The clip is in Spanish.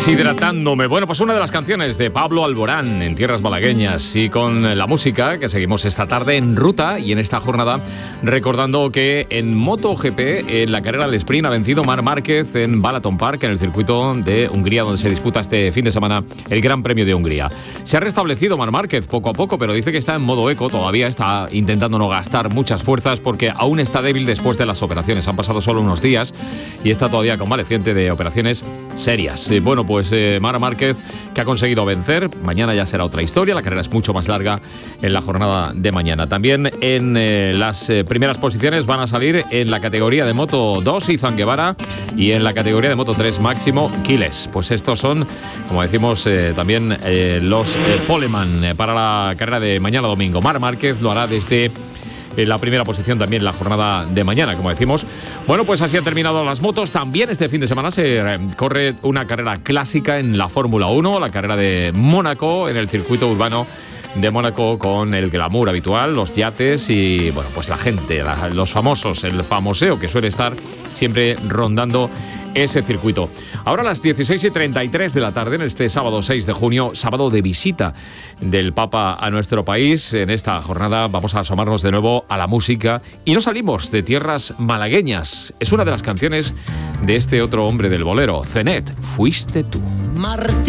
Deshidratándome. Bueno, pues una de las canciones de Pablo Alborán en tierras malagueñas, y con la música que seguimos esta tarde en ruta y en esta jornada, recordando que en MotoGP, en la carrera del sprint, ha vencido Marc Márquez en Balaton Park, en el circuito de Hungría, donde se disputa este fin de semana el Gran Premio de Hungría. Se ha restablecido Marc Márquez poco a poco, pero dice que está en modo eco, todavía está intentando no gastar muchas fuerzas porque aún está débil después de las operaciones. Han pasado solo unos días y está todavía convaleciente de operaciones serias. Bueno, pues Marc Márquez, que ha conseguido vencer. Mañana ya será otra historia, la carrera es mucho más larga en la jornada de mañana. También en las primeras posiciones van a salir en la categoría de Moto 2 Izan Guevara y en la categoría de Moto 3 Máximo Quiles. Pues estos son, como decimos, también los poleman para la carrera de mañana domingo. Marc Márquez lo hará desde la primera posición también en la jornada de mañana, como decimos. Bueno, pues así han terminado las motos. También este fin de semana se corre una carrera clásica en la Fórmula 1, la carrera de Mónaco, en el circuito urbano de Mónaco, con el glamour habitual, los yates y, bueno, pues la gente, los famosos, el famoseo que suele estar siempre rondando ese circuito. Ahora a las 16:33 de la tarde, en este sábado 6 de junio, sábado de visita del Papa a nuestro país. En esta jornada vamos a asomarnos de nuevo a la música y no salimos de tierras malagueñas. Es una de las canciones de este otro hombre del bolero, Zenet, Fuiste tú.